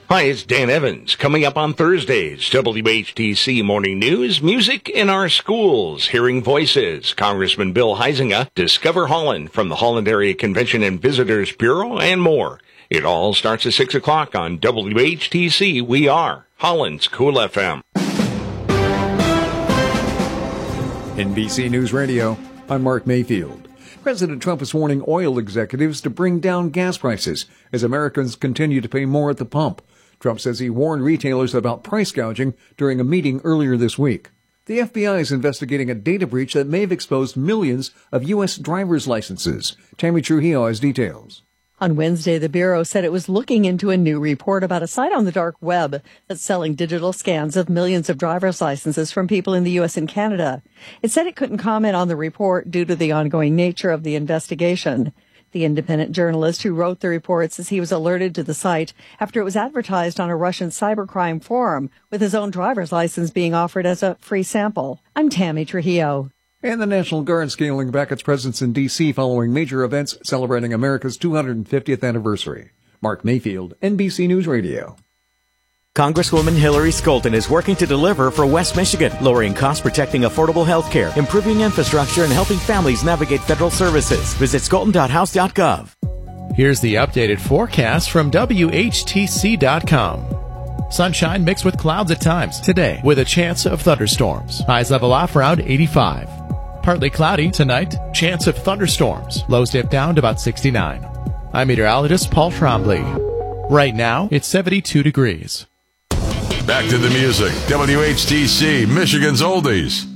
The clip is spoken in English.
Hi, it's Dan Evans. Coming up on Thursdays, WHTC Morning News, music in our schools, hearing voices, Congressman Bill Huizenga, Discover Holland from the Holland Area Convention and Visitors Bureau, and more. It all starts at 6 o'clock on WHTC. We are Holland's Cool FM. NBC News Radio, I'm Mark Mayfield. President Trump is warning oil executives to bring down gas prices as Americans continue to pay more at the pump. Trump says he warned retailers about price gouging during a meeting earlier this week. The FBI is investigating a data breach that may have exposed millions of U.S. driver's licenses. Tammy Trujillo has details. On Wednesday, the Bureau said it was looking into a new report about a site on the dark web that's selling digital scans of millions of driver's licenses from people in the U.S. and Canada. It said it couldn't comment on the report due to the ongoing nature of the investigation. The independent journalist who wrote the report says he was alerted to the site after it was advertised on a Russian cybercrime forum, with his own driver's license being offered as a free sample. I'm Tammy Trujillo. And the National Guard scaling back its presence in D.C. following major events celebrating America's 250th anniversary. Mark Mayfield, NBC News Radio. Congresswoman Hillary Scholten is working to deliver for West Michigan, lowering costs, protecting affordable health care, improving infrastructure, and helping families navigate federal services. Visit scholten.house.gov. Here's the updated forecast from WHTC.com. Sunshine mixed with clouds at times today with a chance of thunderstorms. Highs level off around 85. Partly cloudy tonight, chance of thunderstorms. Lows dip down to about 69. I'm meteorologist Paul Trombley. Right now, it's 72 degrees. Back to the music. WHTC, Michigan's Oldies.